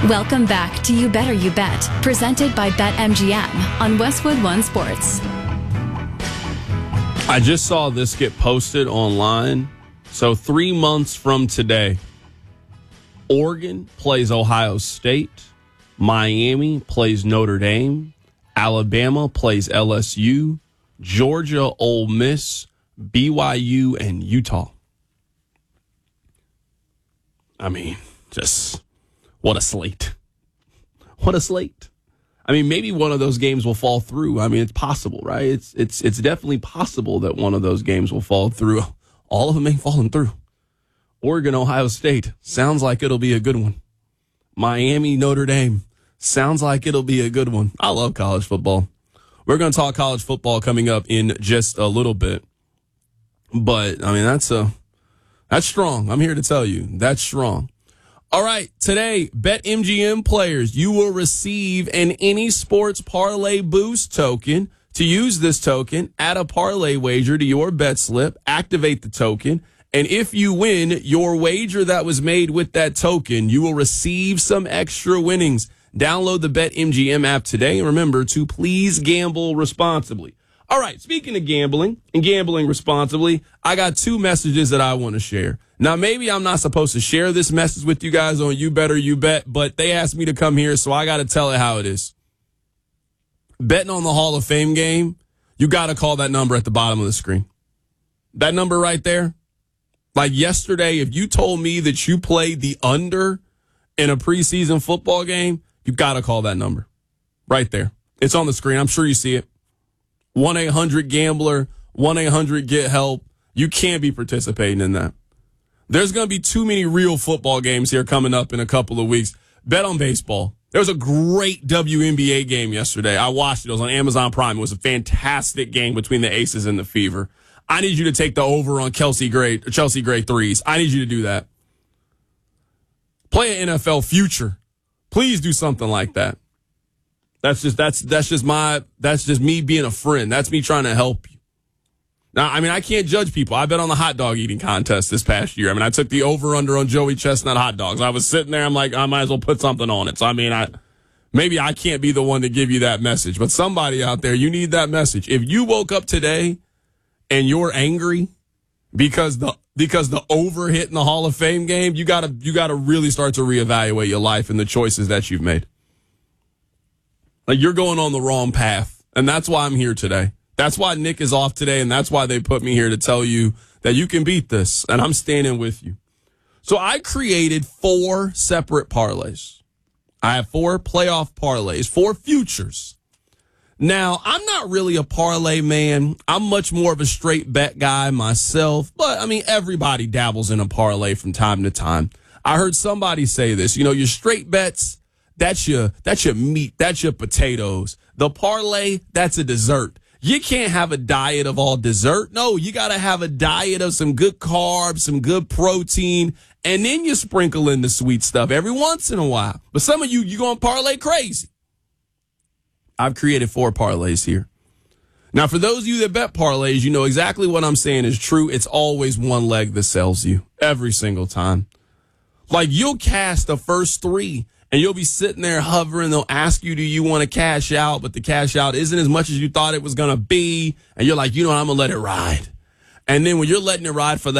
Welcome back to You Better You Bet, presented by BetMGM on Westwood One Sports. I just saw this get posted online. So 3 months from today, Oregon plays Ohio State, Miami plays Notre Dame, Alabama plays LSU, Georgia, Ole Miss, BYU, and Utah. I mean, just what a slate. What a slate. I mean, maybe one of those games will fall through. I mean, it's possible, right? It's definitely possible that one of those games will fall through. All of them ain't falling through. Oregon, Ohio State, sounds like it'll be a good one. Miami, Notre Dame, sounds like it'll be a good one. I love college football. We're going to talk college football coming up in just a little bit. But, I mean, that's strong. I'm here to tell you, that's strong. All right, today, BetMGM players, you will receive an Any Sports Parlay Boost token. To use this token, add a parlay wager to your bet slip, activate the token, and if you win your wager that was made with that token, you will receive some extra winnings. Download the BetMGM app today, and remember to please gamble responsibly. All right, speaking of gambling and gambling responsibly, I got 2 messages that I want to share. Now, maybe I'm not supposed to share this message with you guys on You Better You Bet, but they asked me to come here, so I got to tell it how it is. Betting on the Hall of Fame game, you got to call that number at the bottom of the screen. That number right there. Like yesterday, if you told me that you played the under in a preseason football game, you got to call that number right there. It's on the screen. I'm sure you see it. 1-800-GAMBLER, 1-800-GET-HELP. You can't be participating in that. There's going to be too many real football games here coming up in a couple of weeks. Bet on baseball. There was a great WNBA game yesterday. I watched it. It was on Amazon Prime. It was a fantastic game between the Aces and the Fever. I need you to take the over on Chelsea Gray threes. I need you to do that. Play an NFL future. Please do something like that. That's just me being a friend. That's me trying to help you. Now, I mean, I can't judge people. I bet on the hot dog eating contest this past year. I mean, I took the over-under on Joey Chestnut hot dogs. I was sitting there, I'm like, I might as well put something on it. So, I mean, maybe I can't be the one to give you that message, but somebody out there, you need that message. If you woke up today and you're angry because the over hit in the Hall of Fame game, you gotta really start to reevaluate your life and the choices that you've made. Like, you're going on the wrong path, and that's why I'm here today. That's why Nick is off today, and that's why they put me here to tell you that you can beat this, and I'm standing with you. So I created 4 separate parlays. I have 4 playoff parlays, 4 futures. Now, I'm not really a parlay man. I'm much more of a straight bet guy myself, but, I mean, everybody dabbles in a parlay from time to time. I heard somebody say this, your straight bets, that's your meat, that's your potatoes. The parlay, that's a dessert. You can't have a diet of all dessert. No, you got to have a diet of some good carbs, some good protein, and then you sprinkle in the sweet stuff every once in a while. But some of you going to parlay crazy. I've created 4 parlays here. Now, for those of you that bet parlays, you know exactly what I'm saying is true. It's always one leg that sells you every single time. Like, you'll cash the first 3. And you'll be sitting there hovering. They'll ask you, do you want to cash out? But the cash out isn't as much as you thought it was going to be. And you're like, I'm going to let it ride. And then when you're letting it ride for that,